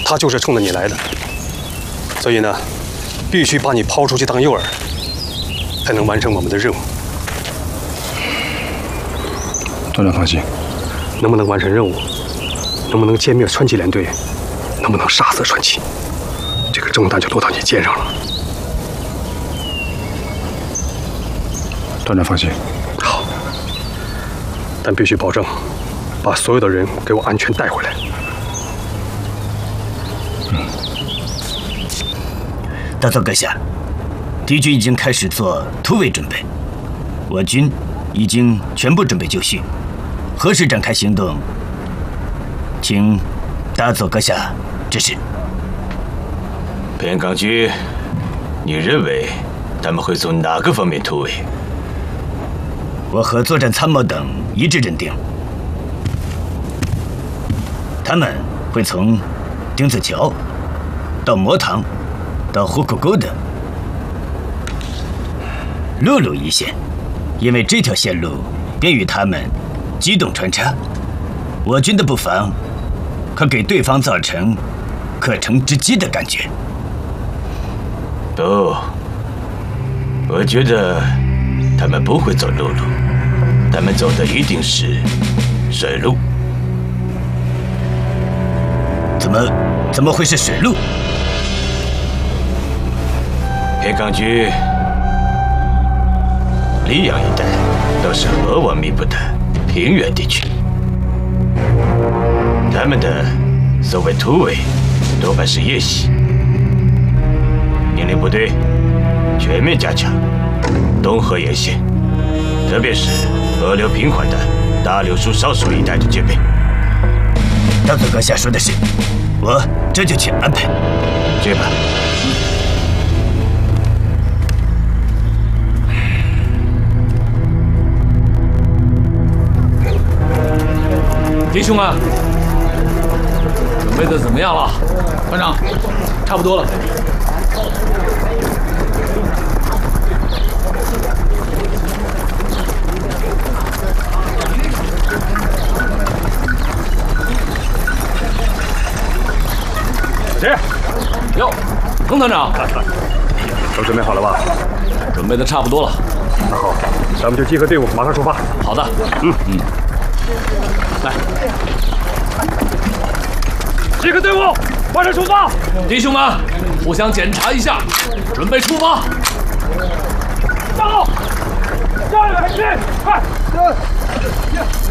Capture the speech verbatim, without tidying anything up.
他就是冲着你来的，所以呢，必须把你抛出去当诱饵，才能完成我们的任务。 团长放心， 能不能完成任务，能不能歼灭川崎联队，能不能杀死川崎，这个重担就落到你肩上了。 团长放心。 好，但必须保证把所有的人给我安全带回来。 嗯。 大佐阁下，敌军已经开始做突围准备，我军已经全部准备就绪。何时展开行动，请大佐阁下指示。 边港军，你认为他们会从哪个方面突围？ 我和作战参谋等一致认定，他们会从丁字桥到磨塘到虎口沟的陆路一线，因为这条线路便于他们机动穿插。我军的布防可给对方造成可乘之机的感觉。 不，我觉得他们不会走陆路，他们走的一定是水路。 怎么怎么会是水路？ 边港军溧阳一带都是河湾密布的平原地区，他们的所谓突围多半是夜袭。命令部队全面加强东河沿线，特别是河流平缓的大柳树少数一带的戒备。 大佐阁下说的是，我这就去安排。 去吧。 弟兄们，准备的怎么样了？团长，差不多了。 谁？ 哟，彭团长， 都准备好了吧？ 准备的差不多了。 那好，咱们就集合队伍，马上出发。 好的。嗯嗯。来，集合队伍，马上出发！弟兄们，互相检查一下，准备出发！加油！加油，海军！快！